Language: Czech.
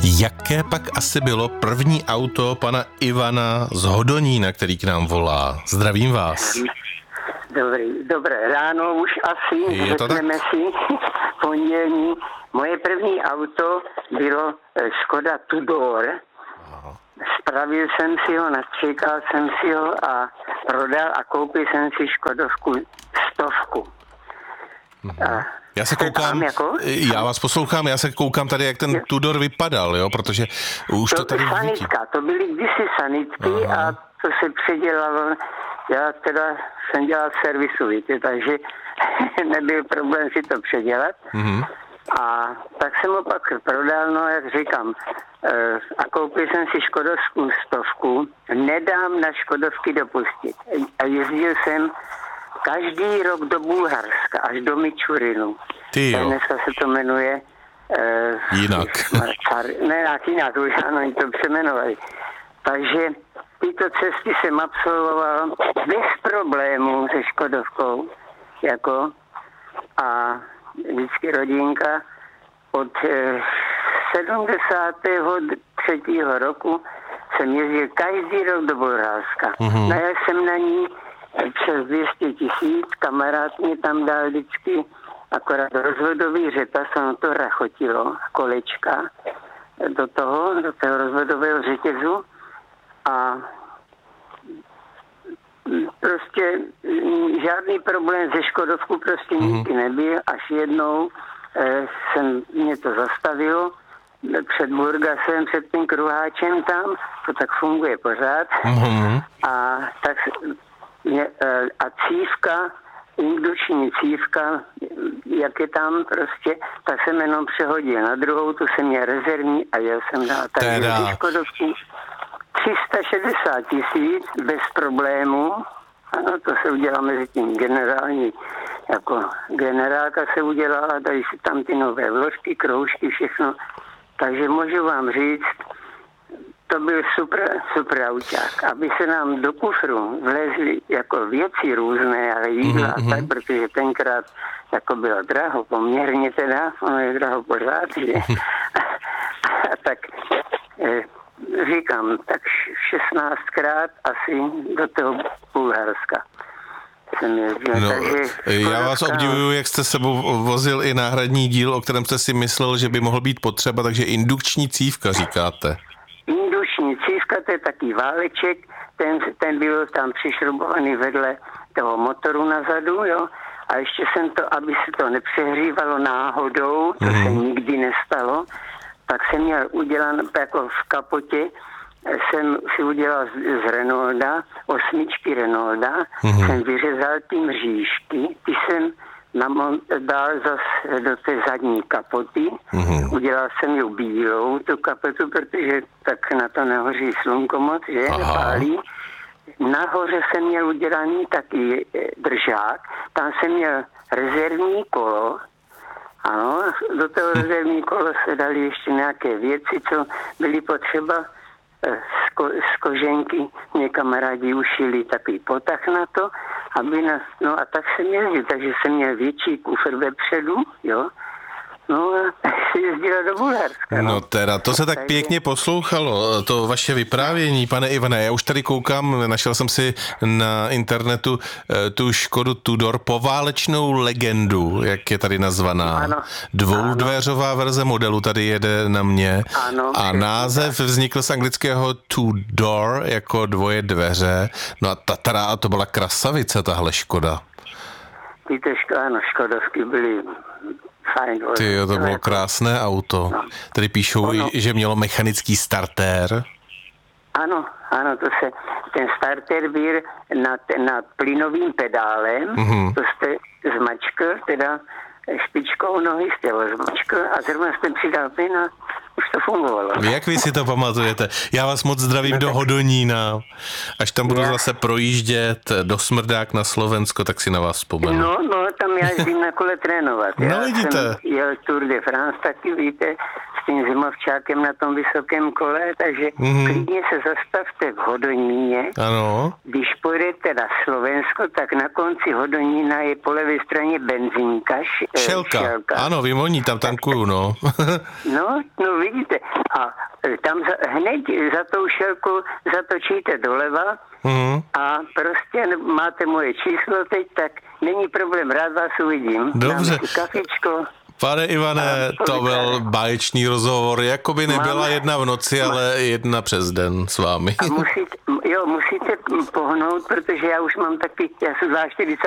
Jaké pak asi bylo první auto pana Ivana z Hodonína, který k nám volá? Zdravím vás. Dobré ráno už asi, řekneme si, pondělní. Moje první auto bylo Škoda Tudor. Spravil jsem si ho, nastříkal jsem si ho a prodal a koupil jsem si Škodovku 100. Já se koukám, já vás poslouchám, já se koukám tady, jak ten Tudor vypadal, jo, protože už to tady vidím. To byly kdysi sanitky a to se předělalo, já teda jsem dělal servisu, víte, takže nebyl problém si to předělat. A tak jsem ho pak prodal, no jak říkám, a koupil jsem si Škodovskou 100, nedám na Škodovky dopustit. A jezdil jsem každý rok do Bulharska, až do Mičurinu. Dneska se to jmenuje... jinak. Jinak, už ano, oni to přemenovali. Takže tyto cesty jsem absolvoval bez problémů se Škodovkou, jako a vždycky rodinka od 73. roku jsem jezdil každý rok do Bulharska. Najel jsem na ní přes 200 000, kamarád mě tam dal vždycky akorát rozvodový řepas, ono to rachotilo, kolečka do toho rozvodového řetězu a prostě žádný problém ze Škodovku prostě nikdy nebyl, až jednou mě to zastavilo před Burgasem, před tím kruháčem tam, to tak funguje pořád a tak a cívka, indukční cívka, jak je tam prostě, tak jsem jenom přehodil na druhou, tu jsem měl rezervní a jel jsem dál. Takže ze Škodovky 360 000 bez problémů. Ano, to se udělá mezi tím generální, jako generálka se udělala, tady si tam ty nové vložky, kroužky, všechno. Takže můžu vám říct, to byl super auták. Aby se nám do kufru vlezly jako věci různé, ale jídla, tak, protože tenkrát jako bylo draho, poměrně teda, ono je draho pořád, že? Tak říkám, tak 16krát asi do toho Bulharska jsem jezdil. No, takže já vás obdivuju, jak jste sebou vozil i náhradní díl, o kterém jste si myslel, že by mohl být potřeba, takže indukční cívka říkáte. Indukční cívka, to je taký váleček, ten byl tam přišrubovaný vedle toho motoru nazadu, jo. A ještě jsem to, aby se to nepřehřívalo náhodou, to se nikdy nestalo, tak jsem měl udělan, jako v kapotě, jsem si udělal z Renaulta, 8 Renaulta, jsem vyřezal ty mřížky, ty jsem dal zase do té zadní kapoty, udělal jsem ji bílou, tu kapotu, protože tak na to nehoří slunko moc, že, nepálí. Nahoře jsem měl udělaný taky držák, tam jsem měl rezervní kolo, ano, do toho rezervní kolo se dali ještě nějaké věci, co byly potřeba z koženky. Mě kamarádi ušili takový potah na to, aby nás, no a tak jsem jezdil, takže jsem měl větší kufr vepředu, jo. No a se jezdila do Bulharska. No teda, to se tak pěkně poslouchalo, to vaše vyprávění, pane Ivane. Já už tady koukám, našel jsem si na internetu tu Škodu Tudor, poválečnou legendu, jak je tady nazvaná. Ano. Dvoudveřová verze modelu tady jede na mě. Ano, a název vznikl z anglického Tudor, jako dvoje dveře. No a to byla krasavice, tahle Škoda. Tyto Škodovky byly fajn. Tyjo, to bylo krásné auto. No. Tady píšou, že mělo mechanický startér. Ano, ten starter byl nad plynovým pedálem, to jste zmačkl, teda špičkou nohy jste ho zmačkl a zrovna jste přidal plyn a už to fungovalo. Jak vy si to pamatujete? Já vás moc zdravím do Hodonína. Až tam budu zase projíždět do Smrdák na Slovensko, tak si na vás vzpomenu. No, tam já jezdím na kole trénovat. No vidíte. Jsem jel Tour de France, taky víte, s tím zimovčákem na tom vysokém kole, takže klidně se zastavte v Hodoníně. Ano. Když pojedete na Slovensko, tak na konci Hodonína je po levé straně benzínka. Šelka. Ano, vím, oni tam tankuju, no. no vidíte. A tam hned za tou Šelkou zatočíte doleva a prostě máte moje číslo teď, tak není problém, rád vás uvidím. Dobře. Kafičko. Pane Ivane, to byl báječný rozhovor, jakoby nebyla jedna v noci, ale jedna přes den s vámi. A musíte pohnout, protože já už mám taky, já jsem 42